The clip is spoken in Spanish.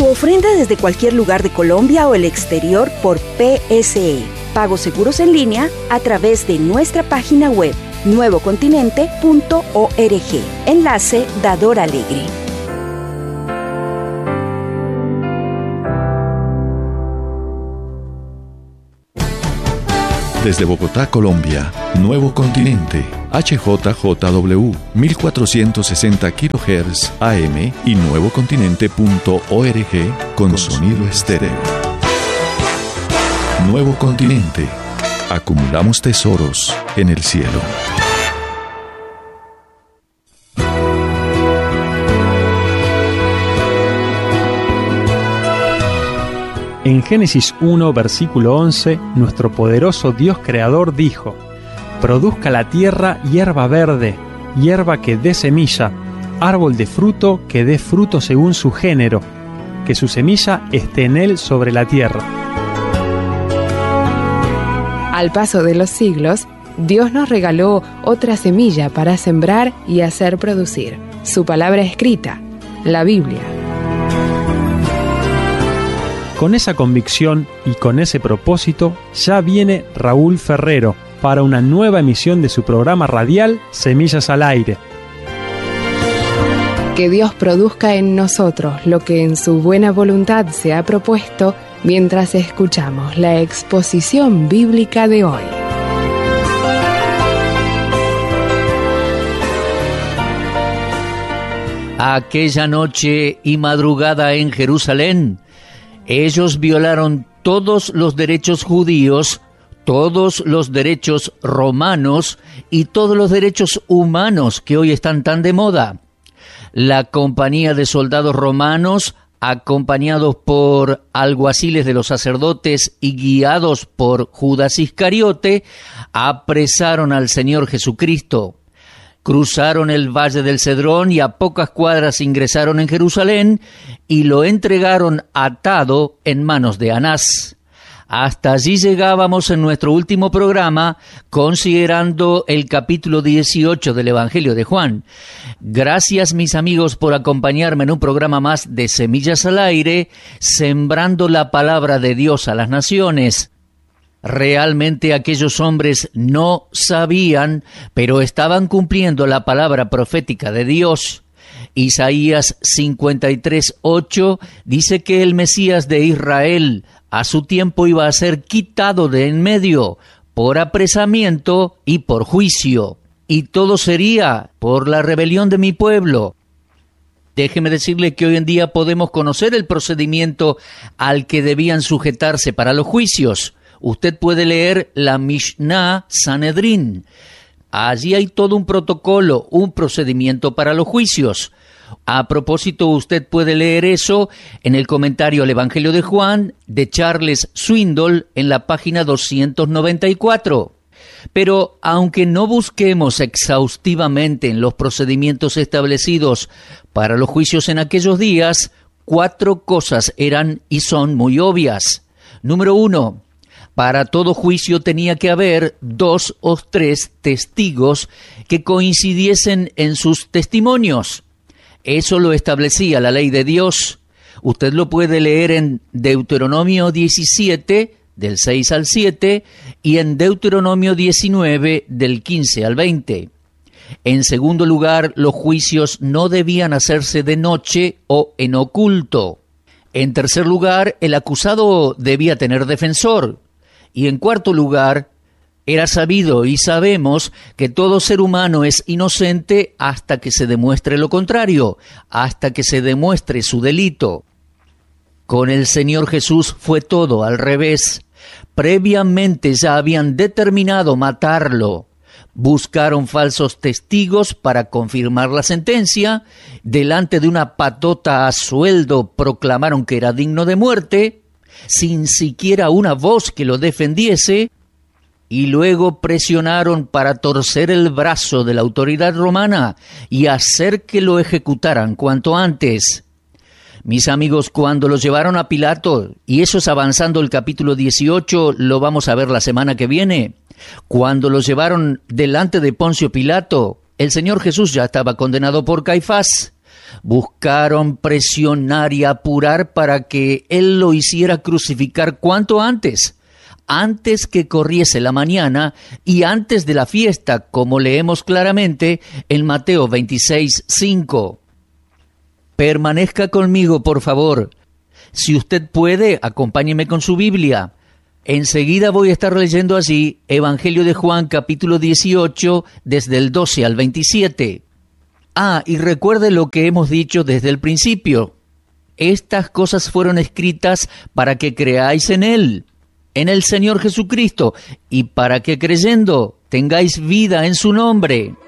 tu ofrenda desde cualquier lugar de Colombia o el exterior por PSE. Pagos seguros en línea a través de nuestra página web nuevocontinente.org. Enlace Dador Alegre. Desde Bogotá, Colombia, Nuevo Continente, HJJW, 1460 kHz AM y nuevocontinente.org con sonido estéreo. Nuevo Continente. Acumulamos tesoros en el cielo. En Génesis 1, versículo 11, nuestro poderoso Dios Creador dijo: produzca la tierra hierba verde, hierba que dé semilla, árbol de fruto que dé fruto según su género, que su semilla esté en él sobre la tierra. Al paso de los siglos, Dios nos regaló otra semilla para sembrar y hacer producir, su palabra escrita, la Biblia. Con esa convicción y con ese propósito, ya viene Raúl Ferrero para una nueva emisión de su programa radial Semillas al Aire. Que Dios produzca en nosotros lo que en su buena voluntad se ha propuesto mientras escuchamos la exposición bíblica de hoy. Aquella noche y madrugada en Jerusalén, ellos violaron todos los derechos judíos, todos los derechos romanos y todos los derechos humanos que hoy están tan de moda. La compañía de soldados romanos, acompañados por alguaciles de los sacerdotes y guiados por Judas Iscariote, apresaron al Señor Jesucristo. Cruzaron el Valle del Cedrón y a pocas cuadras ingresaron en Jerusalén y lo entregaron atado en manos de Anás. Hasta allí llegábamos en nuestro último programa, considerando el capítulo 18 del Evangelio de Juan. Gracias, mis amigos, por acompañarme en un programa más de Semillas al Aire, sembrando la palabra de Dios a las naciones. Realmente aquellos hombres no sabían, pero estaban cumpliendo la palabra profética de Dios. Isaías 53:8 dice que el Mesías de Israel a su tiempo iba a ser quitado de en medio por apresamiento y por juicio, y todo sería por la rebelión de mi pueblo. Déjeme decirle que hoy en día podemos conocer el procedimiento al que debían sujetarse para los juicios. Usted puede leer la Mishnah Sanedrín. Allí hay todo un protocolo, un procedimiento para los juicios. A propósito, usted puede leer eso en el comentario al Evangelio de Juan de Charles Swindoll en la página 294. Pero aunque no busquemos exhaustivamente en los procedimientos establecidos para los juicios en aquellos días, 4 cosas eran y son muy obvias. Número 1. Para todo juicio tenía que haber 2 o 3 testigos que coincidiesen en sus testimonios. Eso lo establecía la ley de Dios. Usted lo puede leer en Deuteronomio 17, del 6 al 7, y en Deuteronomio 19, del 15 al 20. En segundo lugar, los juicios no debían hacerse de noche o en oculto. En tercer lugar, el acusado debía tener defensor. Y en cuarto lugar, era sabido y sabemos que todo ser humano es inocente hasta que se demuestre lo contrario, hasta que se demuestre su delito. Con el Señor Jesús fue todo al revés. Previamente ya habían determinado matarlo. Buscaron falsos testigos para confirmar la sentencia. Delante de una patota a sueldo proclamaron que era digno de muerte, sin siquiera una voz que lo defendiese, y luego presionaron para torcer el brazo de la autoridad romana y hacer que lo ejecutaran cuanto antes. Mis amigos, cuando los llevaron a Pilato, y eso es avanzando el capítulo 18, lo vamos a ver la semana que viene, cuando los llevaron delante de Poncio Pilato, el Señor Jesús ya estaba condenado por Caifás. Buscaron presionar y apurar para que él lo hiciera crucificar cuanto antes que corriese la mañana y antes de la fiesta, como leemos claramente en Mateo 26:5. Permanezca conmigo, por favor. Si usted puede, acompáñeme con su Biblia. Enseguida voy a estar leyendo allí Evangelio de Juan, capítulo 18, desde el 12 al 27. Y recuerde lo que hemos dicho desde el principio. Estas cosas fueron escritas para que creáis en Él, en el Señor Jesucristo, y para que creyendo tengáis vida en su nombre.